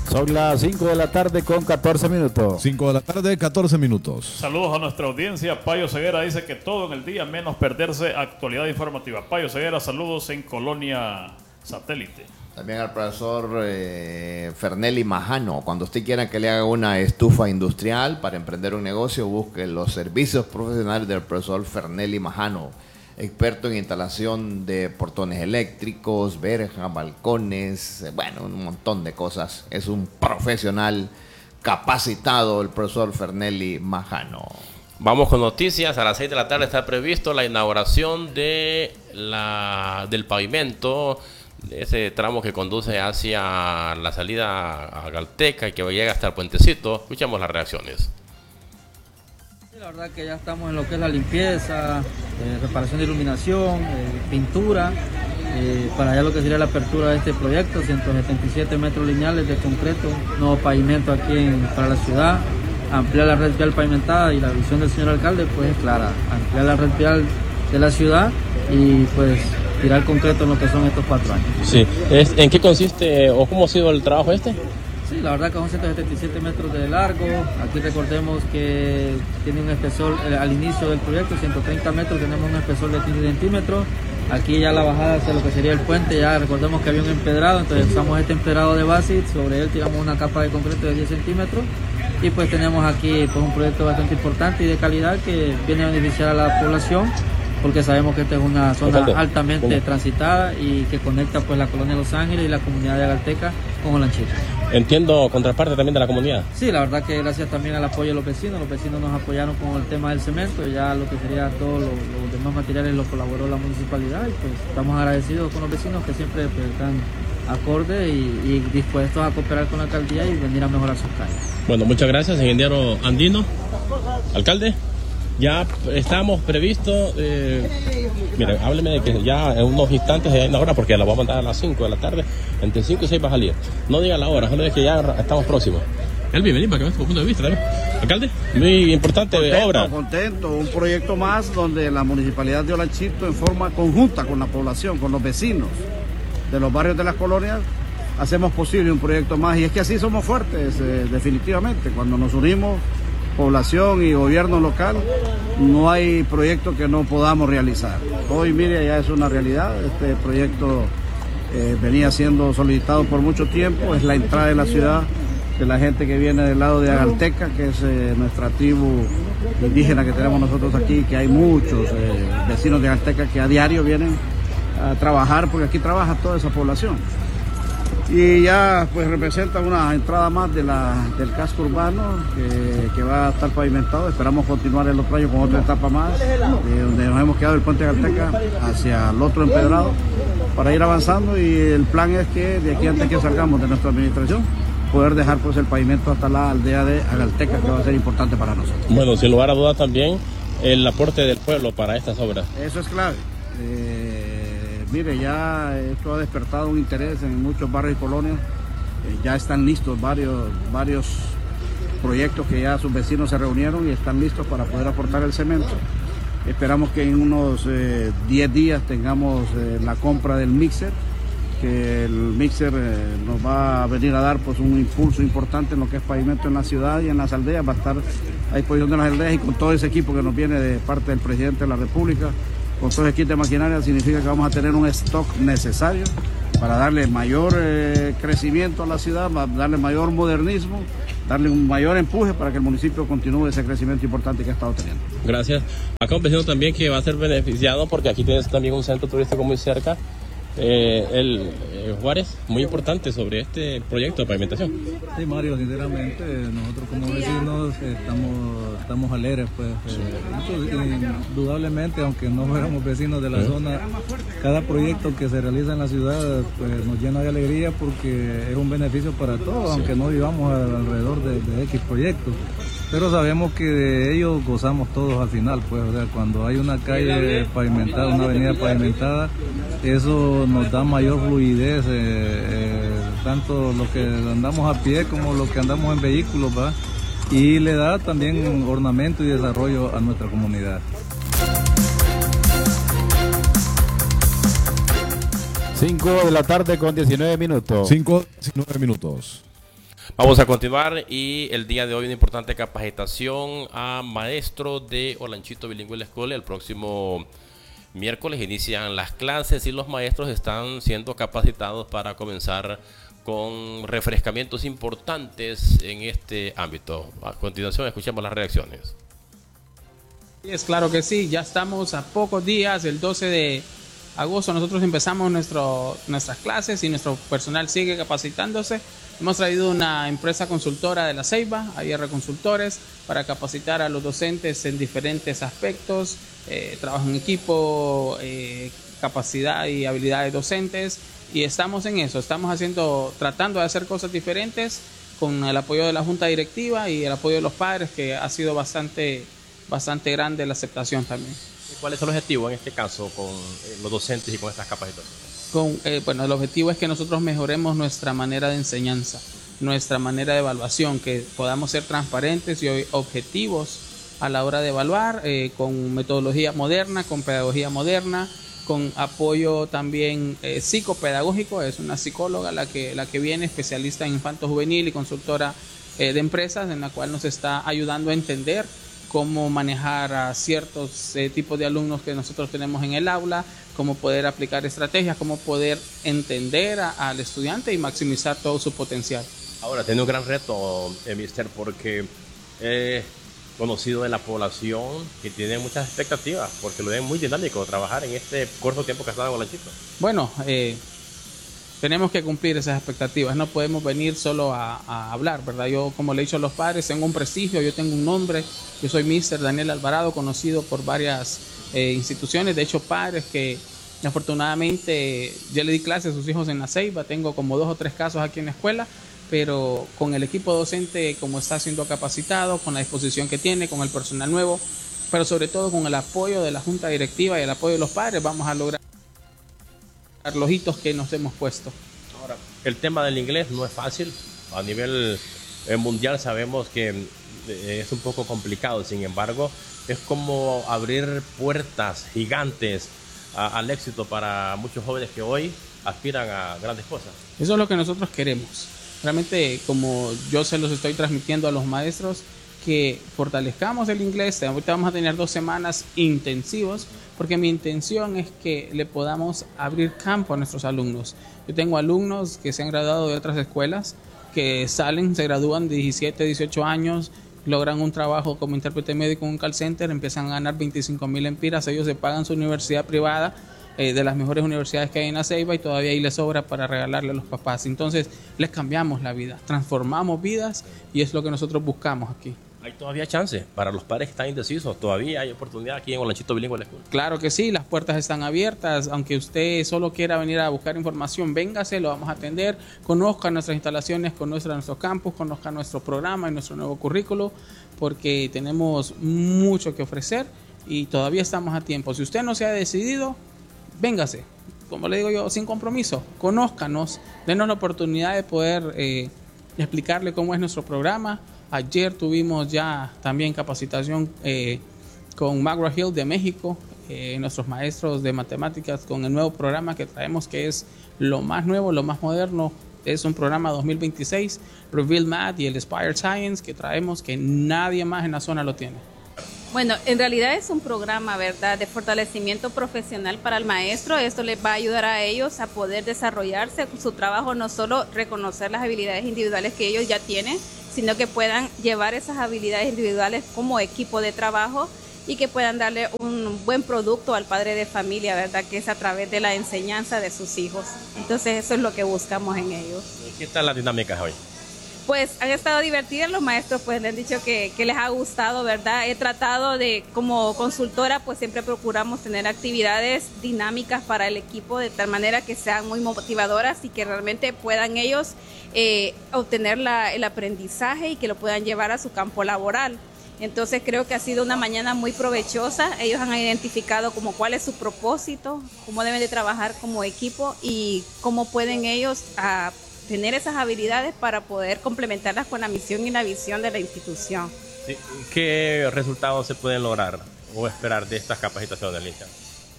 Son las 5 de la tarde con 14 minutos. 5 de la tarde, 14 minutos. Saludos a nuestra audiencia. Payo Ceguera dice que todo en el día menos perderse actualidad informativa. Payo Ceguera, saludos en Colonia Satélite. También al profesor Fernelli Majano. Cuando usted quiera que le haga una estufa industrial para emprender un negocio, busque los servicios profesionales del profesor Fernelli Majano, experto en instalación de portones eléctricos, verjas, balcones, bueno, un montón de cosas. Es un profesional capacitado el profesor Fernelli Majano. Vamos con noticias. A las 6 de la tarde está previsto la inauguración del pavimento, ese tramo que conduce hacia la salida a Galteca y que llega hasta el puentecito. Escuchamos las reacciones. La verdad que ya estamos en lo que es la limpieza, reparación de iluminación, pintura, para ya lo que sería la apertura de este proyecto, 177 metros lineales de concreto, nuevo pavimento aquí para la ciudad, ampliar la red vial pavimentada, y la visión del señor alcalde pues es clara, ampliar la red vial de la ciudad y pues tirar concreto en lo que son estos 4 años. Sí, ¿en qué consiste o cómo ha sido el trabajo este? Sí, la verdad que son 177 metros de largo. Aquí recordemos que tiene un espesor, al inicio del proyecto, 130 metros, tenemos un espesor de 15 centímetros. Aquí ya la bajada hacia lo que sería el puente, ya recordemos que había un empedrado, entonces usamos este empedrado de base, sobre él tiramos una capa de concreto de 10 centímetros. Y pues tenemos aquí pues un proyecto bastante importante y de calidad que viene a beneficiar a la población, porque sabemos que esta es una zona altamente transitada y que conecta pues la colonia Los Ángeles y la comunidad de Agalteca con Olanchito. Entiendo, contraparte también de la comunidad. Sí, la verdad que gracias también al apoyo de los vecinos nos apoyaron con el tema del cemento, ya lo que sería todos los demás materiales lo colaboró la municipalidad y pues estamos agradecidos con los vecinos que siempre pues, están acordes y dispuestos a cooperar con la alcaldía y venir a mejorar sus calles. Bueno, muchas gracias, ingeniero Andino. Alcalde. Ya estamos previstos, mire, hábleme de que ya en unos instantes, en una hora, porque la voy a mandar a las 5 de la tarde, entre 5 y 6 va a salir. No diga la hora, solo es que ya estamos próximos. Elvi, vení para que veas tu punto de vista, ¿no? Alcalde, muy importante obra. Contento, un proyecto más donde la municipalidad de Olanchito, en forma conjunta con la población, con los vecinos de los barrios de las colonias, hacemos posible un proyecto más. Y es que así somos fuertes, definitivamente, cuando nos unimos, población y gobierno local, no hay proyecto que no podamos realizar. Hoy, mire, ya es una realidad. Este proyecto venía siendo solicitado por mucho tiempo. Es la entrada de la ciudad de la gente que viene del lado de Agalteca, que es nuestra tribu indígena que tenemos nosotros aquí, que hay muchos vecinos de Agalteca que a diario vienen a trabajar, porque aquí trabaja toda esa población. Y ya pues representa una entrada más del casco urbano que va a estar pavimentado. Esperamos continuar el otro año con otra etapa más, donde nos hemos quedado del puente de Agalteca hacia el otro empedrado, para ir avanzando, y el plan es que de aquí antes que salgamos de nuestra administración, poder dejar pues el pavimento hasta la aldea de Agalteca, que va a ser importante para nosotros. Bueno, sin lugar a dudas también el aporte del pueblo para estas obras. Eso es clave. Mire, ya esto ha despertado un interés en muchos barrios y colonias. Ya están listos varios proyectos que ya sus vecinos se reunieron y están listos para poder aportar el cemento. Esperamos que en unos 10 días tengamos la compra del mixer, que el mixer nos va a venir a dar pues un impulso importante en lo que es pavimento en la ciudad y en las aldeas. Va a estar a disposición de las aldeas, y con todo ese equipo que nos viene de parte del presidente de la República, con todo el equipo de maquinaria, significa que vamos a tener un stock necesario para darle mayor crecimiento a la ciudad, darle mayor modernismo, darle un mayor empuje para que el municipio continúe ese crecimiento importante que ha estado teniendo. Gracias. Acá un vecino también que va a ser beneficiado, porque aquí tienes también un centro turístico muy cerca, Juárez, muy importante sobre este proyecto de pavimentación. Sí, Mario, sinceramente nosotros como vecinos estamos alegres, pues indudablemente, aunque no fuéramos vecinos de la zona, cada proyecto que se realiza en la ciudad pues nos llena de alegría, porque es un beneficio para todos, aunque no vivamos alrededor de X proyectos. Pero sabemos que de ellos gozamos todos al final, pues, o sea, cuando hay una calle pavimentada, una avenida pavimentada, eso nos da mayor fluidez, tanto los que andamos a pie como los que andamos en vehículos, ¿va? Y le da también ornamento y desarrollo a nuestra comunidad. 5 de la tarde con 19 minutos. 5, 19 minutos. Vamos a continuar y el día de hoy una importante capacitación a maestros de Olanchito Bilingual School. El próximo miércoles inician las clases y los maestros están siendo capacitados para comenzar con refrescamientos importantes en este ámbito. A continuación escuchemos las reacciones. Es claro que sí, ya estamos a pocos días, el 12 de agosto nosotros empezamos nuestras clases y nuestro personal sigue capacitándose. Hemos traído una empresa consultora de La Ceiba, AIR Consultores, para capacitar a los docentes en diferentes aspectos, trabajo en equipo, capacidad y habilidades docentes, y estamos en eso, tratando de hacer cosas diferentes con el apoyo de la Junta Directiva y el apoyo de los padres, que ha sido bastante grande la aceptación también. ¿Cuál es el objetivo en este caso con los docentes y con estas capacitaciones? Bueno, el objetivo es que nosotros mejoremos nuestra manera de enseñanza, nuestra manera de evaluación, que podamos ser transparentes y objetivos a la hora de evaluar, con metodología moderna, con pedagogía moderna, con apoyo también psicopedagógico. Es una psicóloga la que viene, especialista en infanto juvenil y consultora de empresas, en la cual nos está ayudando a entender cómo manejar a ciertos tipos de alumnos que nosotros tenemos en el aula, cómo poder aplicar estrategias, cómo poder entender al estudiante y maximizar todo su potencial. Ahora, tiene un gran reto, mister, porque he conocido de la población que tiene muchas expectativas, porque lo ven muy dinámico trabajar en este corto tiempo que ha estado en Olanchito. Bueno, tenemos que cumplir esas expectativas, no podemos venir solo a hablar, ¿verdad? Yo, como le he dicho a los padres, tengo un prestigio, yo tengo un nombre, yo soy Mr. Daniel Alvarado, conocido por varias instituciones, de hecho padres que afortunadamente ya le di clases a sus hijos en La Ceiba, tengo como 2 o 3 casos aquí en la escuela, pero con el equipo docente como está siendo capacitado, con la disposición que tiene, con el personal nuevo, pero sobre todo con el apoyo de la Junta Directiva y el apoyo de los padres, vamos a lograr los hitos que nos hemos puesto. Ahora, el tema del inglés no es fácil. A nivel mundial sabemos que es un poco complicado. Sin embargo, es como abrir puertas gigantes al éxito para muchos jóvenes que hoy aspiran a grandes cosas. Eso es lo que nosotros queremos. Realmente, como yo se los estoy transmitiendo a los maestros, que fortalezcamos el inglés. Ahorita vamos a tener 2 semanas intensivos, porque mi intención es que le podamos abrir campo a nuestros alumnos. Yo tengo alumnos que se han graduado de otras escuelas, que se gradúan de 17, 18 años, logran un trabajo como intérprete médico en un call center, empiezan a ganar 25,000 empiras, ellos se pagan su universidad privada, de las mejores universidades que hay en La Ceiba, y todavía ahí les sobra para regalarle a los papás. Entonces les cambiamos la vida, transformamos vidas, y es lo que nosotros buscamos aquí. ¿Hay todavía chance para los padres que están indecisos? ¿Todavía hay oportunidad aquí en Olanchito Bilingual School? Claro que sí, las puertas están abiertas. Aunque usted solo quiera venir a buscar información, véngase, lo vamos a atender. Conozca nuestras instalaciones, conozca nuestro campus, conozca nuestro programa y nuestro nuevo currículo, porque tenemos mucho que ofrecer y todavía estamos a tiempo. Si usted no se ha decidido, véngase. Como le digo yo, sin compromiso, conózcanos, denos la oportunidad de poder explicarle cómo es nuestro programa. Ayer tuvimos ya también capacitación con McGraw-Hill de México, nuestros maestros de matemáticas, con el nuevo programa que traemos, que es lo más nuevo, lo más moderno. Es un programa 2026, Reveal Math y el Inspired Science que traemos, que nadie más en la zona lo tiene. Bueno, en realidad es un programa, ¿verdad?, de fortalecimiento profesional para el maestro. Esto les va a ayudar a ellos a poder desarrollarse su trabajo, no solo reconocer las habilidades individuales que ellos ya tienen, sino que puedan llevar esas habilidades individuales como equipo de trabajo y que puedan darle un buen producto al padre de familia, ¿verdad?, que es a través de la enseñanza de sus hijos. Entonces eso es lo que buscamos en ellos. ¿Qué tal las dinámicas hoy? Pues han estado divertidas, los maestros pues le han dicho que les ha gustado, ¿verdad? He tratado de, como consultora, pues siempre procuramos tener actividades dinámicas para el equipo de tal manera que sean muy motivadoras y que realmente puedan ellos obtener el aprendizaje y que lo puedan llevar a su campo laboral. Entonces creo que ha sido una mañana muy provechosa. Ellos han identificado como cuál es su propósito, cómo deben de trabajar como equipo y cómo pueden ellos tener esas habilidades para poder complementarlas con la misión y la visión de la institución. ¿Qué resultados se pueden lograr o esperar de estas capacitaciones, Licia?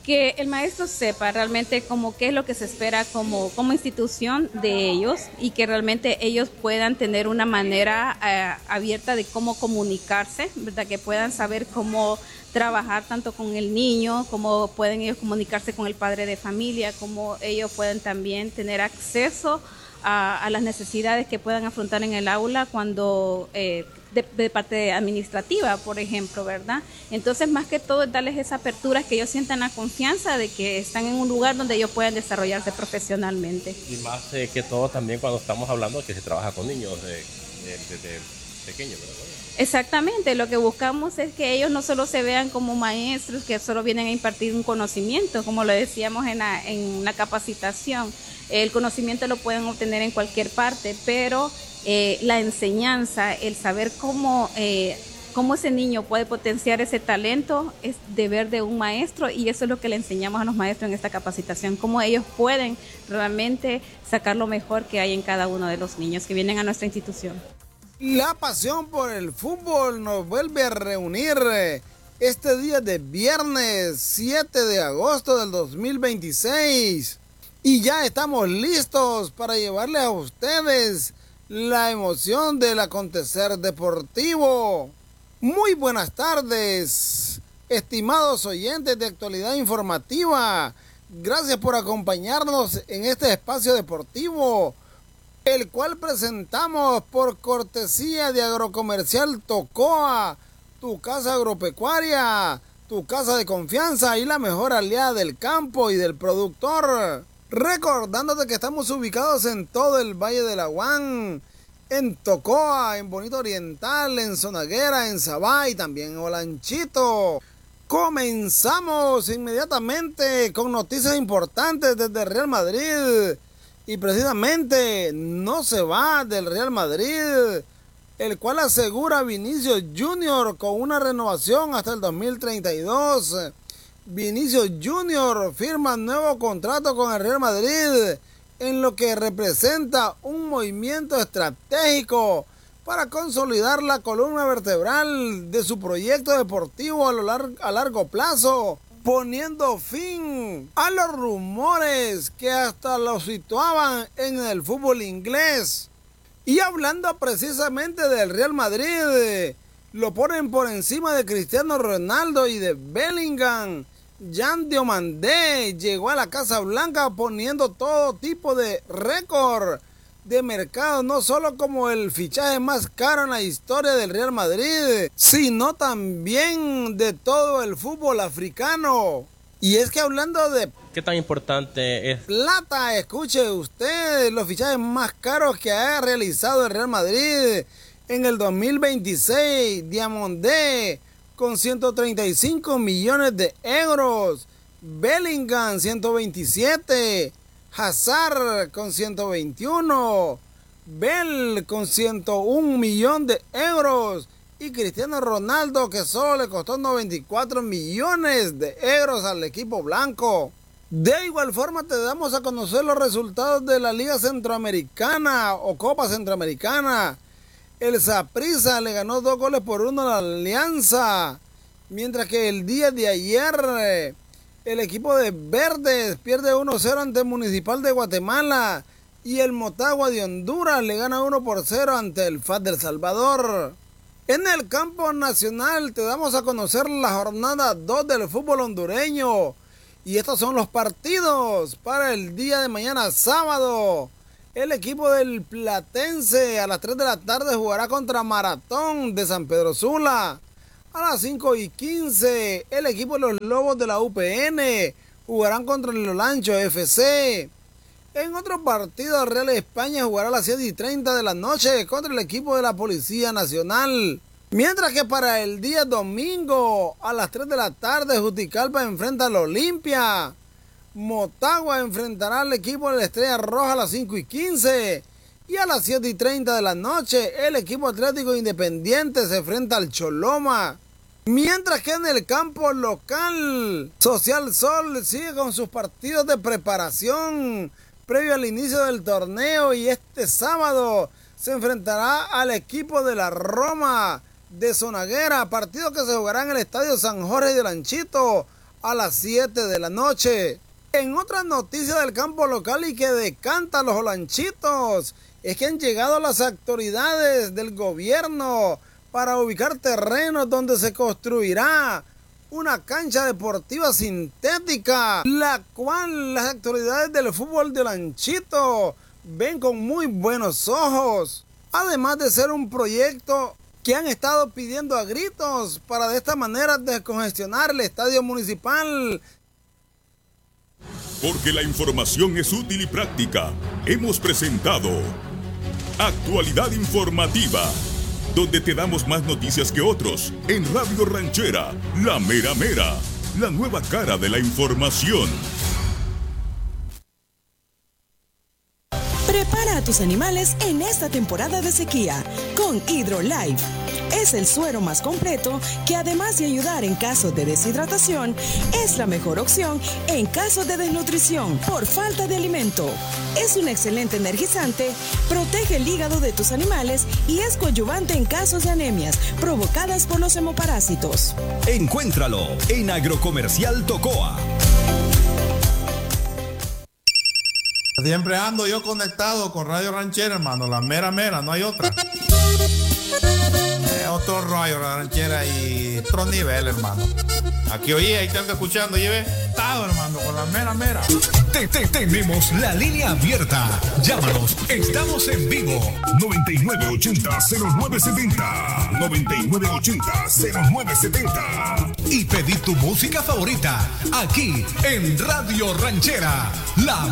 que el maestro sepa realmente como qué es lo que se espera como institución de ellos y que realmente ellos puedan tener una manera abierta de cómo comunicarse, ¿verdad? Que puedan saber cómo trabajar tanto con el niño, cómo pueden ellos comunicarse con el padre de familia, cómo ellos pueden también tener acceso a las necesidades que puedan afrontar en el aula cuando de parte administrativa, por ejemplo, ¿verdad? Entonces, más que todo, es darles esa apertura, que ellos sientan la confianza de que están en un lugar donde ellos puedan desarrollarse profesionalmente. Y más que todo también cuando estamos hablando que se trabaja con niños desde pequeños, ¿verdad? Exactamente, lo que buscamos es que ellos no solo se vean como maestros que solo vienen a impartir un conocimiento, como lo decíamos en la capacitación. El conocimiento lo pueden obtener en cualquier parte, pero la enseñanza, el saber cómo ese niño puede potenciar ese talento es deber de un maestro, y eso es lo que le enseñamos a los maestros en esta capacitación, cómo ellos pueden realmente sacar lo mejor que hay en cada uno de los niños que vienen a nuestra institución. La pasión por el fútbol nos vuelve a reunir este día de viernes 7 de agosto del 2026 y ya estamos listos para llevarles a ustedes la emoción del acontecer deportivo. Muy buenas tardes, estimados oyentes de Actualidad Informativa. Gracias por acompañarnos en este espacio deportivo, el cual presentamos por cortesía de Agrocomercial Tocoa, tu casa agropecuaria, tu casa de confianza y la mejor aliada del campo y del productor. Recordándote que estamos ubicados en todo el Valle de Laguán, en Tocoa, en Bonito Oriental, en Zonaguera, en Sabá y también en Olanchito. Comenzamos inmediatamente con noticias importantes desde Real Madrid. Y precisamente no se va del Real Madrid, el cual asegura a Vinicius Junior con una renovación hasta el 2032. Vinicius Junior firma nuevo contrato con el Real Madrid, en lo que representa un movimiento estratégico para consolidar la columna vertebral de su proyecto deportivo a largo plazo, poniendo fin a los rumores que hasta lo situaban en el fútbol inglés. Y hablando precisamente del Real Madrid, lo ponen por encima de Cristiano Ronaldo y de Bellingham. Jan Diomandé llegó a la Casa Blanca poniendo todo tipo de récord de mercado, no solo como el fichaje más caro en la historia del Real Madrid, sino también de todo el fútbol africano. Y es que hablando de ¿qué tan importante es plata, escuche usted los fichajes más caros que ha realizado el Real Madrid en el 2026? Diomandé con 135 millones de euros, Bellingham 127, Hazard con 121, Bell con 101 millones de euros y Cristiano Ronaldo, que solo le costó 94 millones de euros al equipo blanco. De igual forma te damos a conocer los resultados de la Liga Centroamericana o Copa Centroamericana. El Saprissa le ganó 2-1 a la Alianza, mientras que el día de ayer el equipo de Verdes pierde 1-0 ante el Municipal de Guatemala y el Motagua de Honduras le gana 1-0 ante el FAS del Salvador. En el campo nacional te damos a conocer la jornada 2 del fútbol hondureño y estos son los partidos para el día de mañana sábado. El equipo del Platense a las 3 de la tarde jugará contra Maratón de San Pedro Sula. A las 5:15 el equipo de los Lobos de la UPN jugarán contra el Olancho FC. En otro partido, el Real España jugará a las 7:30 de la noche contra el equipo de la Policía Nacional. Mientras que para el día domingo a las 3 de la tarde Juticalpa enfrenta al Olimpia. Motagua enfrentará al equipo de la Estrella Roja a las 5:15 y a las 7:30 de la noche el equipo Atlético Independiente se enfrenta al Choloma. Mientras que en el campo local, Social Sol sigue con sus partidos de preparación previo al inicio del torneo y este sábado se enfrentará al equipo de la Roma de Zonaguera, partido que se jugará en el Estadio San Jorge de Olanchito a las 7 de la noche. En otras noticias del campo local y que decantan los Olanchitos, es que han llegado las autoridades del gobierno para ubicar terrenos donde se construirá una cancha deportiva sintética, la cual las autoridades del fútbol de Olanchito ven con muy buenos ojos, además de ser un proyecto que han estado pidiendo a gritos para de esta manera descongestionar el estadio municipal. Porque la información es útil y práctica, hemos presentado Actualidad Informativa, donde te damos más noticias que otros, en Radio Ranchera, la mera mera, la nueva cara de la información. Prepara a tus animales en esta temporada de sequía con HydroLife. Es el suero más completo que, además de ayudar en caso de deshidratación, es la mejor opción en caso de desnutrición por falta de alimento. Es un excelente energizante, protege el hígado de tus animales y es coadyuvante en casos de anemias provocadas por los hemoparásitos. Encuéntralo en Agrocomercial Tocoa. Siempre ando yo conectado con Radio Ranchera, hermano, la mera mera, no hay otra. Otro rollo, la ranchera y otro nivel, hermano. Aquí oí, ahí tengo escuchando, lleve estado, hermano, con la mera mera. Tenemos la línea abierta. Llámanos, estamos en vivo. 9980-0970. 9980-0970. Y pedí tu música favorita aquí en Radio Ranchera, la